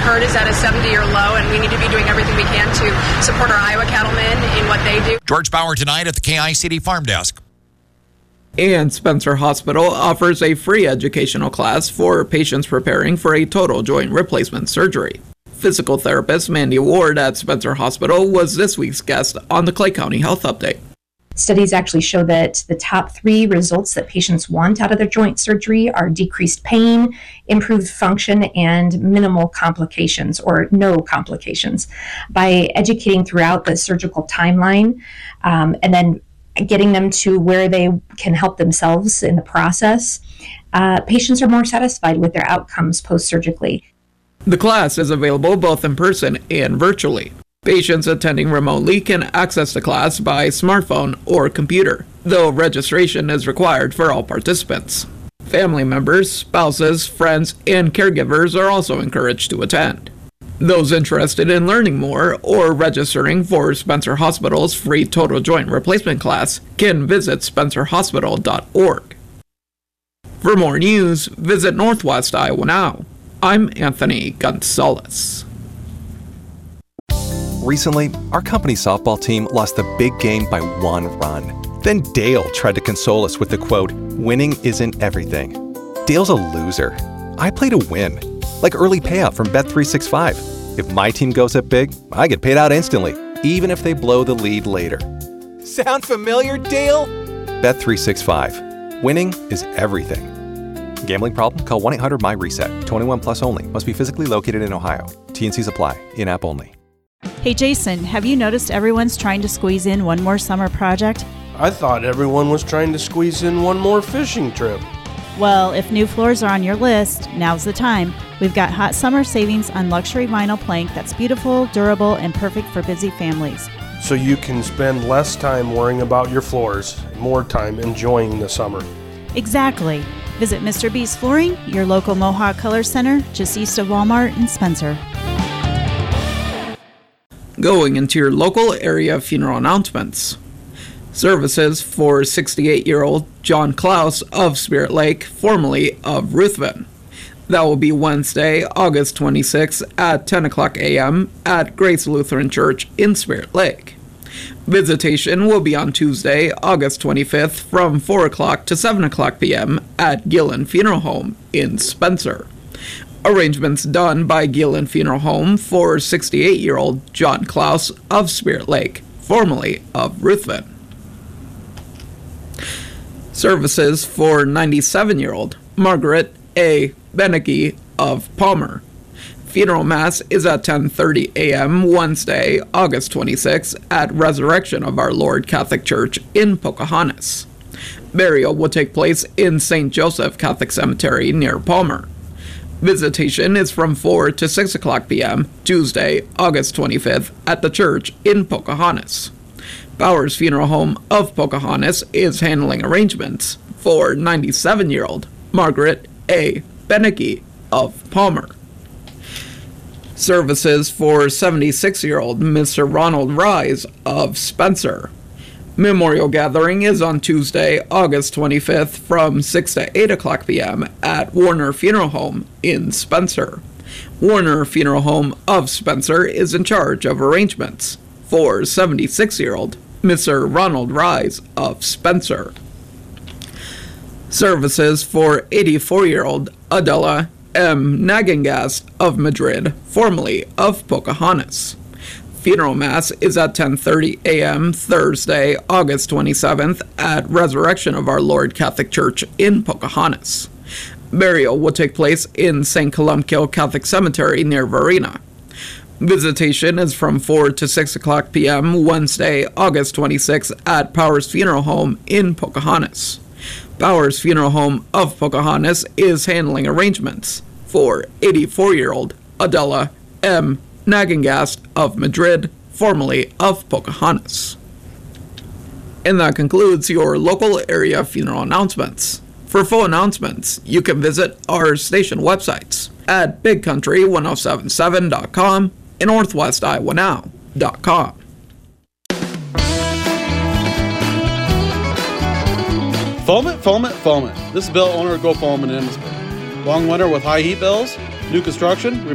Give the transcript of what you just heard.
herd is at a 70-year low, and we need to be doing everything we can to support our Iowa cattlemen in what they do. George Bauer tonight at the KICD Farm Desk. And Spencer Hospital offers a free educational class for patients preparing for a total joint replacement surgery. Physical therapist Mandy Ward at Spencer Hospital was this week's guest on the Clay County Health Update. Studies actually show that the top 3 results that patients want out of their joint surgery are decreased pain, improved function, and minimal complications or no complications. By educating throughout the surgical timeline and then getting them to where they can help themselves in the process, patients are more satisfied with their outcomes post-surgically. The class is available both in person and virtually. Patients attending remotely can access the class by smartphone or computer, though registration is required for all participants. Family members, spouses, friends, and caregivers are also encouraged to attend. Those interested in learning more or registering for Spencer Hospital's free total joint replacement class can visit spencerhospital.org. For more news, visit Northwest Iowa Now. I'm Anthony Gonzalez. Recently, our company's softball team lost the big game by 1 run. Then Dale tried to console us with the quote, "Winning isn't everything." Dale's a loser. I play to win, like early payout from Bet365. If my team goes up big, I get paid out instantly, even if they blow the lead later. Sound familiar, Dale? Bet365. Winning is everything. Gambling problem? Call 1-800-MY-RESET. 21 plus only. Must be physically located in Ohio. T&Cs apply. In-app only. Hey Jason, have you noticed everyone's trying to squeeze in one more summer project? I thought everyone was trying to squeeze in one more fishing trip. Well, if new floors are on your list, now's the time. We've got hot summer savings on luxury vinyl plank that's beautiful, durable, and perfect for busy families. So you can spend less time worrying about your floors, more time enjoying the summer. Exactly. Visit Mr. B's Flooring, your local Mohawk Color Center, just east of Walmart in Spencer. Going into your local area funeral announcements. Services for 68-year-old John Klaus of Spirit Lake, formerly of Ruthven. That will be Wednesday, August 26th at 10 o'clock a.m. at Grace Lutheran Church in Spirit Lake. Visitation will be on Tuesday, August 25th from 4 o'clock to 7 o'clock p.m. at Gillen Funeral Home in Spencer. Arrangements done by Gillen Funeral Home for 68-year-old John Klaus of Spirit Lake, formerly of Ruthven. Services for 97-year-old Margaret A. Beneke of Palmer. Funeral Mass is at 10:30 a.m. Wednesday, August 26th at Resurrection of Our Lord Catholic Church in Pocahontas. Burial will take place in St. Joseph Catholic Cemetery near Palmer. Visitation is from 4 to 6 o'clock p.m. Tuesday, August 25th at the church in Pocahontas. Bowers Funeral Home of Pocahontas is handling arrangements for 97-year-old Margaret A. Beneke of Palmer. Services for 76-year-old Mr. Ronald Rise of Spencer. Memorial gathering is on Tuesday, August 25th from 6 to 8 o'clock p.m. at Warner Funeral Home in Spencer. Warner Funeral Home of Spencer is in charge of arrangements for 76-year-old Mr. Ronald Rise of Spencer. Services for 84-year-old Adela M. Nagengast of Madrid, formerly of Pocahontas. Funeral Mass is at 10:30 a.m. Thursday, August 27th at Resurrection of Our Lord Catholic Church in Pocahontas. Burial will take place in St. Columkille Catholic Cemetery near Varina. Visitation is from 4 to 6 o'clock p.m. Wednesday, August 26th at Powers Funeral Home in Pocahontas. Powers Funeral Home of Pocahontas is handling arrangements for 84-year-old Adela M. Nagengast of Madrid, formerly of Pocahontas. And that concludes your local area funeral announcements. For full announcements, you can visit our station websites at bigcountry1077.com and northwestiowanow.com. Foam it. This is Bill, owner of Go Foam in Emmitsburg. Long winter with high heat bills, new construction,